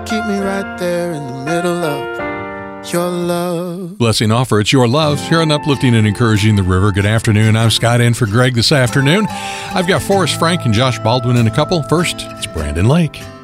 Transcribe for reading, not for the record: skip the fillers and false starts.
Keep me right there in the middle of your love. Blessing offer, it's your love. Here on Uplifting and Encouraging the River. Good afternoon. I'm Scott in for Greg this afternoon. I've got Forrest Frank and Josh Baldwin in a couple. First, it's Brandon Lake.